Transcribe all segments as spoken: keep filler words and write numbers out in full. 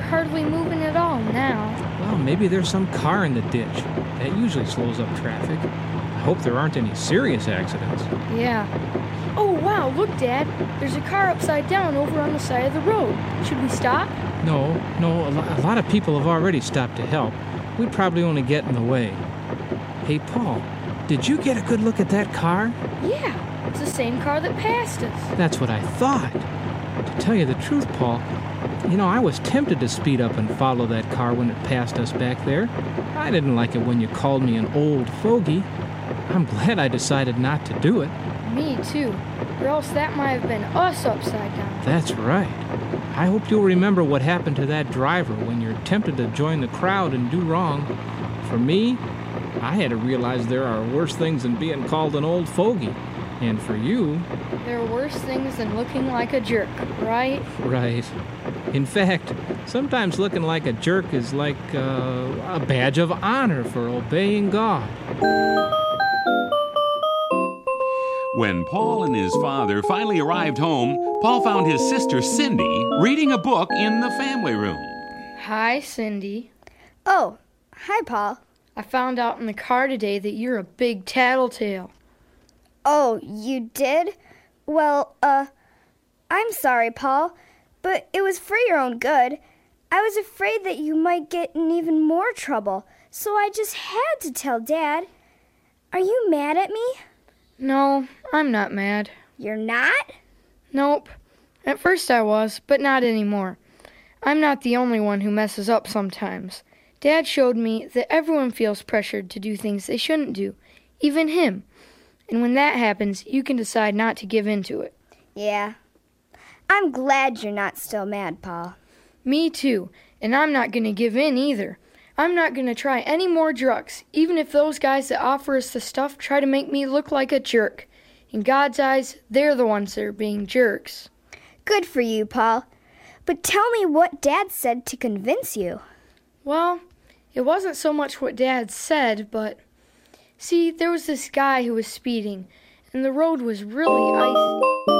hardly moving at all now. Well, maybe there's some car in the ditch. That usually slows up traffic. I hope there aren't any serious accidents. Yeah. Oh, wow, look, Dad. There's a car upside down over on the side of the road. Should we stop? No, no, a, lo- a lot of people have already stopped to help. We'd probably only get in the way. Hey, Paul, did you get a good look at that car? Yeah, it's the same car that passed us. That's what I thought. To tell you the truth, Paul, you know, I was tempted to speed up and follow that car when it passed us back there. I didn't like it when you called me an old fogey. I'm glad I decided not to do it. Me too, or else that might have been us upside down. That's right. I hope you'll remember what happened to that driver when you're tempted to join the crowd and do wrong. For me, I had to realize there are worse things than being called an old fogey. And for you... There are worse things than looking like a jerk, right? Right. In fact, sometimes looking like a jerk is like uh, a badge of honor for obeying God. When Paul and his father finally arrived home, Paul found his sister Cindy reading a book in the family room. Hi, Cindy. Oh, hi, Paul. I found out in the car today that you're a big tattletale. Oh, you did? Well, uh, I'm sorry, Paul, but it was for your own good. I was afraid that you might get in even more trouble, so I just had to tell Dad. Are you mad at me? No, I'm not mad. You're not? Nope. At first I was, but not anymore. I'm not the only one who messes up sometimes. Dad showed me that everyone feels pressured to do things they shouldn't do, even him. And when that happens, you can decide not to give in to it. Yeah. I'm glad you're not still mad, Paul. Me too, and I'm not going to give in either. I'm not going to try any more drugs, even if those guys that offer us the stuff try to make me look like a jerk. In God's eyes, they're the ones that are being jerks. Good for you, Paul. But tell me what Dad said to convince you. Well, it wasn't so much what Dad said, but... See, there was this guy who was speeding, and the road was really icy.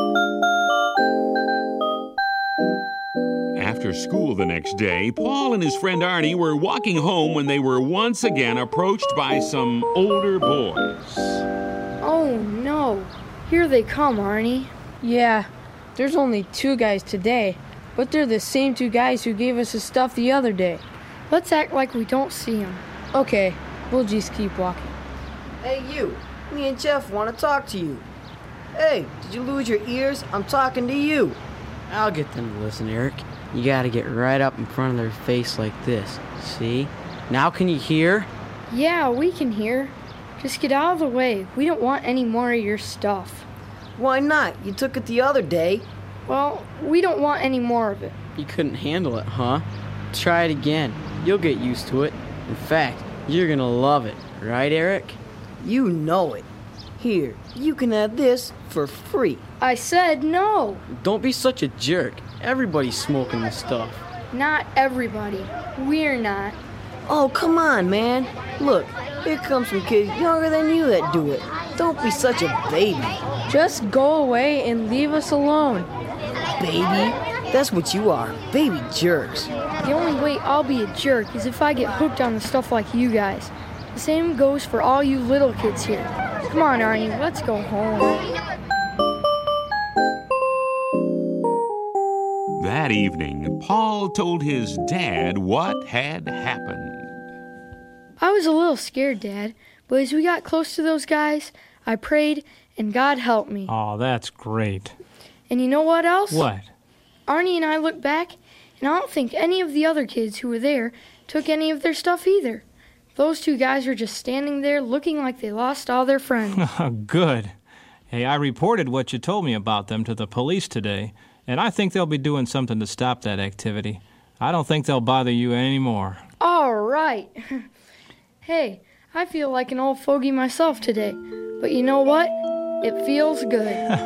After school the next day, Paul and his friend Arnie were walking home when they were once again approached by some older boys. Oh, no. Here they come, Arnie. Yeah, there's only two guys today, but they're the same two guys who gave us the stuff the other day. Let's act like we don't see them. Okay, we'll just keep walking. Hey, you. Me and Jeff want to talk to you. Hey, did you lose your ears? I'm talking to you. I'll get them to listen, Eric. You gotta get right up in front of their face like this. See? Now can you hear? Yeah, we can hear. Just get out of the way. We don't want any more of your stuff. Why not? You took it the other day. Well, we don't want any more of it. You couldn't handle it, huh? Try it again. You'll get used to it. In fact, you're gonna love it. Right, Eric? You know it. Here, you can have this for free. I said no. Don't be such a jerk. Everybody's smoking this stuff. Not everybody. We're not. Oh, come on, man. Look, here comes some kids younger than you that do it. Don't be such a baby. Just go away and leave us alone. Baby? That's what you are. Baby jerks. The only way I'll be a jerk is if I get hooked on the stuff like you guys. The same goes for all you little kids here. Come on, Arnie, let's go home. That evening, Paul told his dad what had happened. I was a little scared, Dad, but as we got close to those guys, I prayed, and God helped me. Oh, that's great. And you know what else? What? Arnie and I looked back, and I don't think any of the other kids who were there took any of their stuff either. Those two guys were just standing there looking like they lost all their friends. Good. Hey, I reported what you told me about them to the police today, and I think they'll be doing something to stop that activity. I don't think they'll bother you anymore. All right. Hey, I feel like an old fogey myself today, but you know what? It feels good.